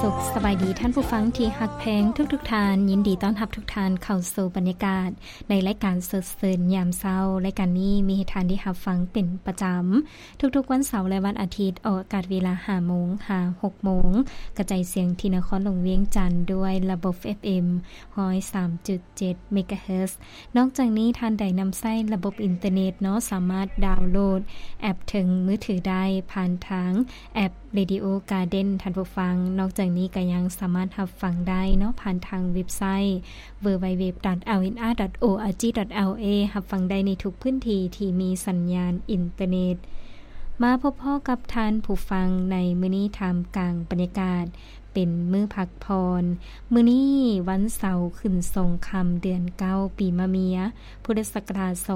สุขสบายดีท่านผู้ฟังที่ฮักแพงทุกท่านยินดีต้อนรับทุกท่านเข้าสู่บรรยากาศในรายการสดเสริญยามเช้ารายการนี้มีให้ท่านได้รับฟังเป็นประจำทุกๆวันเสาร์และวันอาทิตย์ออกอากาศเวลา 5:00 น ถึง 6:00 นกระจายเสียงที่นครหลวงเวียงจันทน์ด้วยระบบ FM 103.7 เมกะเฮิรตซ์ นอกจากนี้ท่านใดนำใช้ระบบอินเทอร์เน็ตเนาะสามารถดาวน์โหลดแอปถึงมือถือได้ผ่านทางแอป Radio Garden ท่านผู้ฟังนอกจากนี้ก็ยังสามารถรับฟังได้เนาะผ่านทางเว็บไซต์ www.lnr.org.la รับฟังได้ในทุกพื้นที่ที่มีสัญญาณอินเทอร์เน็ตมาพบพ่อกับท่านผู้ฟังในมื้อนี้ท่ามกลางบรรยากาศเป็นมื้อพักพรมื้อนี้วันเสาร์ขึ้นทรงค่ำเดือน9ปีมะเมียพุทธศักราช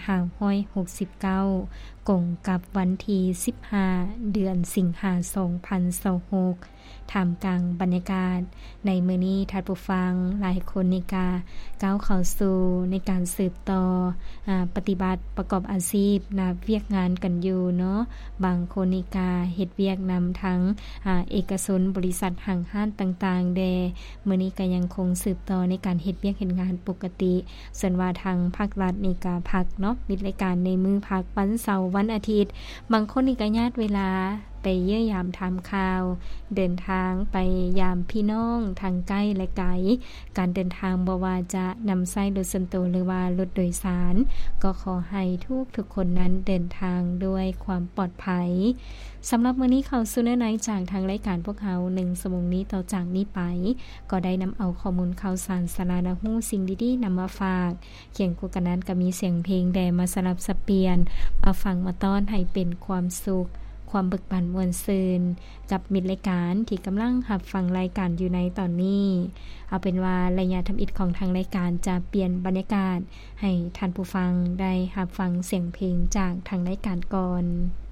2569กงกับวันที่15เดือนสิงหาคม2026ท่ามกลางบรรยากาศในมื้อนี้ท่านผู้ฟังหลายคนนี่ก็ก้าวเข้าสู่ในการสืบต่อปฏิบัติประกอบอาชีพเวียกงานกันอยู่เนาะบางคนนี่ก็เฮ็ดเวียกนำทั้งเอกชนบริษัทห้างห้านต่างๆแดมื้อนี้ก็ยังคงสืบต่อในการเฮ็ดเวียกเฮ็ดงานปกติส่วนว่าทางภาครัฐนี่ก็พักเนาะมีรายการในมื้อพักวันเสาร์วันอาทิตย์บางคนนี่ก็ญาติเวลาไปเยี่ยยามถามข่าวเดินทางไปยามพี่น้องทางใกล้และไกลการเดินทางบ่ว่าจะนำใช้รถส่วนตัวหรือว่ารถโดยสารก็ขอให้ทุกคนนั้นเดินทางด้วยความปลอดภัยสำหรับมื้อนี้เข้าสู่เนื้อในจากทางรายการพวกเรา1ชั่วโมงนี้ต่อจากนี้ไปก็ได้นำเอาข้อมูลข่าวสารสาระน่ารู้สิ่งดีๆนำมาฝากเคียงคู่กันนั้นก็มีเสียงเพลงแด่มาสลับสับเปลี่ยนมาฟังมาต้อนให้เป็นความสุขความบึกบั่นมวลซืนกับมิตรรายการที่กำลังรับฟังรายการอยู่ในตอนนี้เอาเป็นว่าระยะทำอิฐของทางรายการจะเปลี่ยนบรรยากาศให้ท่านผู้ฟังได้รับฟังเสียงเพลงจากทางรายการก่อน